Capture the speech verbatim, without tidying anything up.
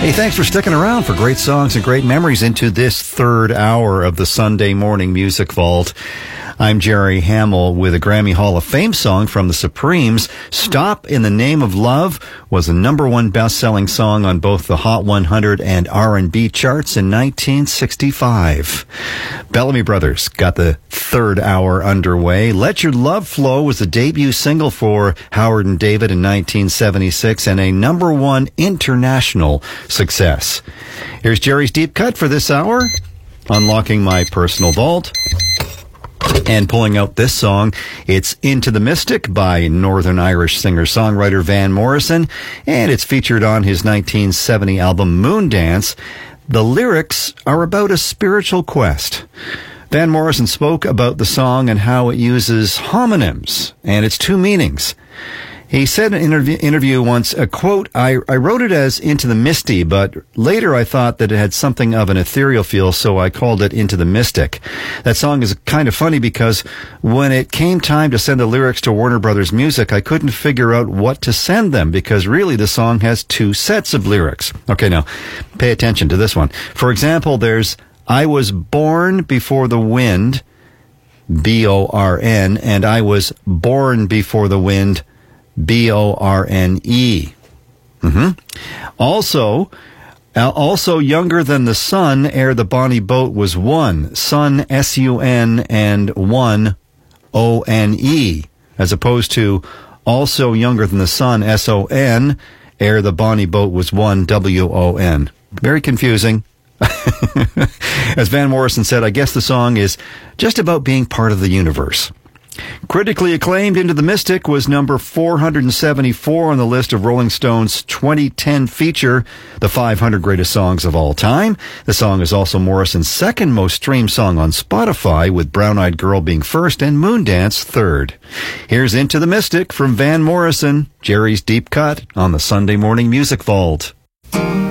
Hey, thanks for sticking around for great songs and great memories into this third hour of the Sunday Morning Music Vault. I'm Jerry Hamill with a Grammy Hall of Fame song from the Supremes. Stop in the Name of Love was a number one best-selling song on both the Hot one hundred and R and B charts in nineteen sixty-five. Bellamy Brothers got the third hour underway. Let Your Love Flow was the debut single for Howard and David in nineteen seventy-six and a number one international success. Here's Jerry's Deep Cut for this hour, unlocking my personal vault and pulling out this song. It's Into the Mystic by Northern Irish singer-songwriter Van Morrison, and it's featured on his nineteen seventy album Moondance. The lyrics are about a spiritual quest. Van Morrison spoke about the song and how it uses homonyms and its two meanings. He said in an interview, interview once, a quote, I, I wrote it as Into the Misty, but later I thought that it had something of an ethereal feel, so I called it Into the Mystic. That song is kind of funny because when it came time to send the lyrics to Warner Brothers Music, I couldn't figure out what to send them because really the song has two sets of lyrics. Okay, now, pay attention to this one. For example, there's I was born before the wind, B O R N, and I was born before the wind, B O R N E. Mm-hmm. Also, uh, also younger than the sun, ere the bonny boat was won. Sun, S U N, and one, O N E. As opposed to also younger than the sun, S O N, ere the bonny boat was won, W O N. Very confusing. As Van Morrison said, I guess the song is just about being part of the universe. Critically acclaimed, Into the Mystic was number four hundred seventy-four on the list of Rolling Stone's twenty ten feature, the five hundred greatest songs of all time. The song is also Morrison's second most streamed song on Spotify, with Brown Eyed Girl being first and Moondance third. Here's Into the Mystic from Van Morrison, Jerry's Deep Cut on the Sunday Morning Music Vault.